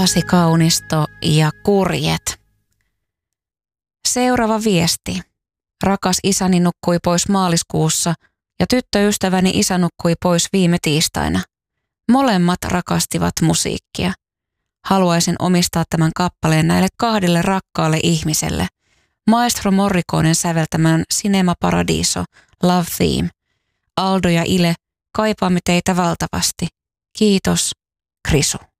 Pasi Kaunisto ja Kurjet. Seuraava viesti. Rakas isäni nukkui pois maaliskuussa ja tyttöystäväni isä nukkui pois viime tiistaina. Molemmat rakastivat musiikkia. Haluaisin omistaa tämän kappaleen näille kahdelle rakkaalle ihmiselle. Maestro Morriconen säveltämän Cinema Paradiso, Love Theme. Aldo ja Ile, kaipaamme teitä valtavasti. Kiitos, Krisu.